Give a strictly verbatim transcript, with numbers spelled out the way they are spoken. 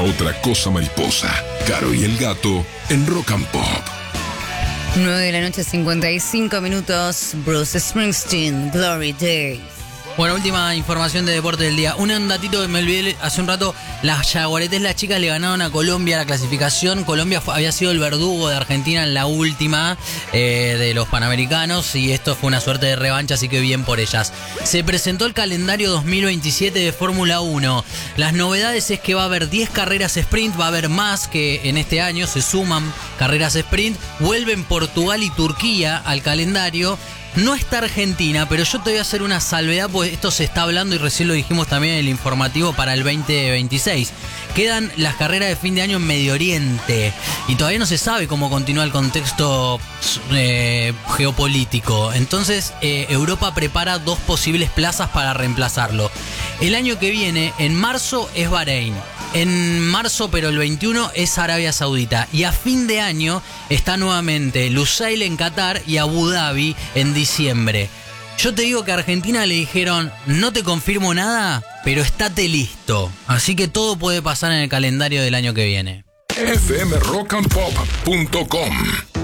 otra cosa mariposa. Caro y el gato en Rock and Pop. nueve de la noche, cincuenta y cinco minutos. Bruce Springsteen, Glory Days. Bueno, última información de deporte del día. Un datito que me olvidé hace un rato. Las Jaguaretes, las chicas, le ganaron a Colombia la clasificación. Colombia fue, había sido el verdugo de Argentina en la última eh, de los Panamericanos. Y esto fue una suerte de revancha, así que bien por ellas. Se presentó el calendario dos mil veintisiete de Fórmula uno. Las novedades es que va a haber diez carreras sprint. Va a haber más que en este año. Se suman carreras sprint. Vuelven Portugal y Turquía al calendario. No está Argentina, pero yo te voy a hacer una salvedad, porque esto se está hablando y recién lo dijimos también en el informativo para el veinte veintiséis. Quedan las carreras de fin de año en Medio Oriente y todavía no se sabe cómo continúa el contexto eh, geopolítico. Entonces eh, Europa prepara dos posibles plazas para reemplazarlo. El año que viene, en marzo, es Bahrein. En marzo, pero el veintiuno, es Arabia Saudita. Y a fin de año está nuevamente Lusail en Qatar y Abu Dhabi en diciembre. Yo te digo que a Argentina le dijeron, no te confirmo nada, pero estate listo. Así que todo puede pasar en el calendario del año que viene. f m rock and pop punto com